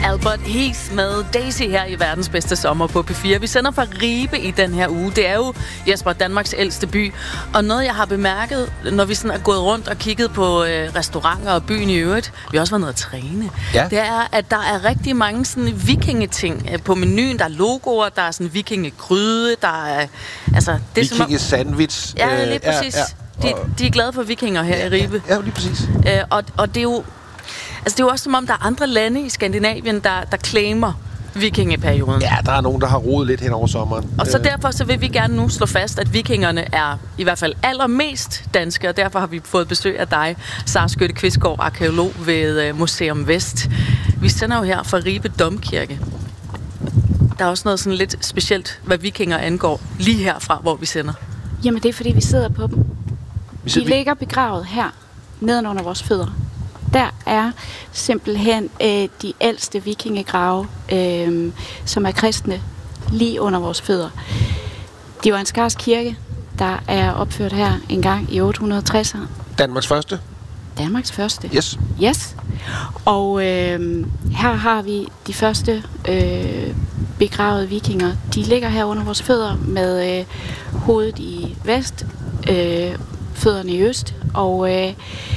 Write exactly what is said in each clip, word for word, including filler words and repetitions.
Albert Heath med Daisy her i verdens bedste sommer på P fire. Vi sender fra Ribe i den her uge. Det er jo, Jesper, Danmarks ældste by. Og noget, jeg har bemærket, når vi sådan er gået rundt og kigget på øh, restauranter og byen i øvrigt, vi har også været nede at træne, ja. det er, at der er rigtig mange sådan vikingeting på menuen. Der er logoer, der er sådan vikingegryde, der er... Altså, det vikingesandwich. Ja, lige præcis. Ja, ja. De, de er glade for vikinger her ja, i Ribe. Ja, ja, lige præcis. Øh, og, og det er jo... Altså, det er jo også som om, der er andre lande i Skandinavien, der, der claimer vikingeperioden. Ja, der er nogen, der har rodet lidt hen over sommeren. Og så derfor så vil vi gerne nu slå fast, at vikingerne er i hvert fald allermest danske, og derfor har vi fået besøg af dig, Sara Skytte Kvistgaard, arkæolog ved uh, Museum Vest. Vi sender jo her fra Ribe Domkirke. Der er også noget sådan lidt specielt, hvad vikinger angår, lige herfra, hvor vi sender. Jamen, det er, fordi vi sidder på dem. Vi sidder, De ligger begravet her, nedenunder vores fødder. Der er simpelthen øh, de ældste vikingegrave, øh, som er kristne, lige under vores fødder. Det var en Skars kirke, der er opført her en gang i otte hundrede og tres. Danmarks første? Danmarks første. Yes. Yes. Og øh, her har vi de første øh, begravede vikinger. De ligger her under vores fødder med øh, hovedet i vest, øh, fødderne i øst, og... Øh,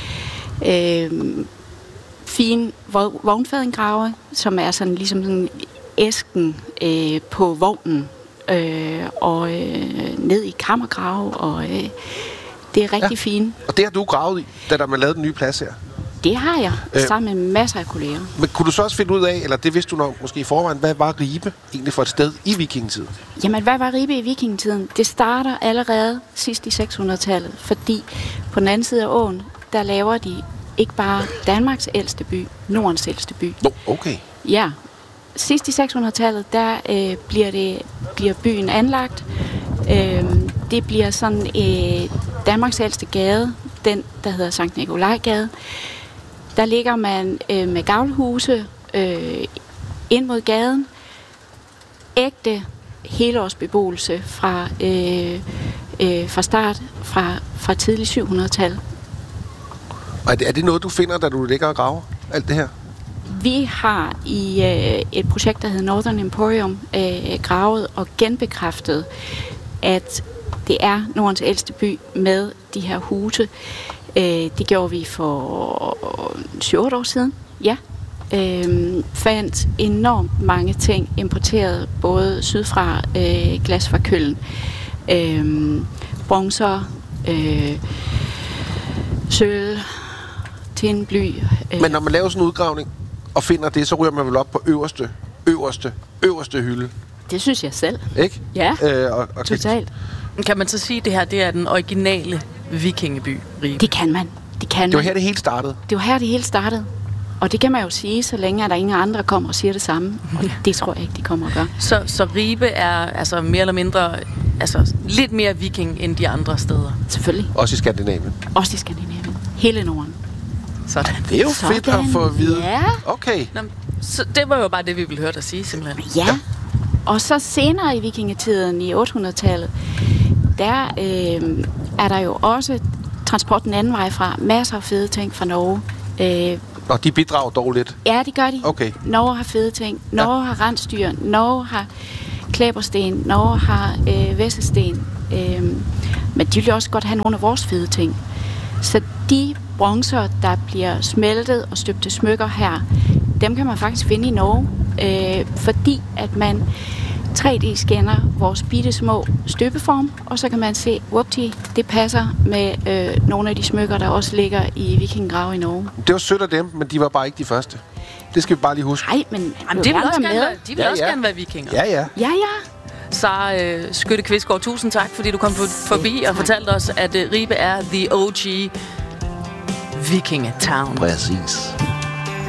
Øh, fine vognfadengrave, som er sådan ligesom sådan æsken øh, på vognen, øh, og øh, ned i kammergrave, og øh, det er rigtig ja. fint. Og det har du gravet i, da der man lavede den nye plads her? Det har jeg, øh, sammen med masser af kolleger. Men kunne du så også finde ud af, eller det vidste du nok måske i forvejen, hvad var Ribe egentlig for et sted i vikingetiden? Jamen, hvad var Ribe i vikingetiden? Det starter allerede sidst i seks hundrede-tallet, fordi på den anden side af åen, der laver de ikke bare Danmarks ældste by, Nordens ældste by. Nå, okay. Ja. Sidst i seks hundrede-tallet, der øh, bliver, det, bliver byen anlagt. Øh, det bliver sådan øh, Danmarks ældste gade, den, der hedder Sankt Nikolajgade. Der ligger man øh, med gavlhuse øh, ind mod gaden. Ægte helårsbeboelse fra, øh, øh, fra start, fra, fra tidlig syv hundrede-tallet. Er det, er det noget, du finder, da du ligger og graver alt det her? Vi har i øh, et projekt, der hedder Northern Emporium, øh, gravet og genbekræftet, at det er Nordens ældste by med de her huse. Øh, det gjorde vi for syv otte år siden. Ja. Øh, fandt enormt mange ting importeret, både sydfra, øh, glas fra Køln, øh, bronzer, øh, sølv, tin, bly. Øh. Men når man laver sådan en udgravning og finder det, så ryger man vel op på øverste, øverste, øverste hylde. Det synes jeg selv. Ikke? Ja, øh, og, og totalt. Kan man så sige, at det her det er den originale vikingeby, Ribe? Det kan man. Det, kan det var man. her, det hele startede? Det var her, det hele startede. Og det kan man jo sige, så længe at der ingen andre kommer og siger det samme. Og det tror jeg ikke, de kommer og gør. Så, så Ribe er altså mere eller mindre altså lidt mere viking end de andre steder? Selvfølgelig. Også i Skandinavien? Også i Skandinavien. Hele Norden. Sådan. Det er jo Sådan. fedt at få at vide. Ja. Okay. Nå, så det var jo bare det, vi ville høre dig sige, simpelthen. Ja. ja. Og så senere i vikingetiden, i otte hundrede-tallet, der øh, er der jo også transport den anden vej fra. Masser af fede ting fra Norge. Øh, Og de bidrager dog lidt? Ja, det gør de. Okay. Norge har fede ting. Norge ja. har rensdyr. Norge har klæbersten. Norge har øh, væssesten. Øh, men de vil også godt have nogle af vores fede ting. Så de bronzer, der bliver smeltet og støbt til smykker her, dem kan man faktisk finde i Norge. Øh, fordi at man tre D-scanner vores bitte små støbeform, og så kan man se, whoopty, det passer med øh, nogle af de smykker, der også ligger i vikingegrave i Norge. Det var sødt af dem, men de var bare ikke de første. Det skal vi bare lige huske. Nej, men Jamen, de vil også, gerne være, de vil ja, også ja. gerne være vikinger. Ja, ja. Ja, ja. Sara øh, Skytte Kvistgaard, tusind tak, fordi du kom på, forbi og fortalte os, at øh, Ribe er the O G vikingetown. Præcis.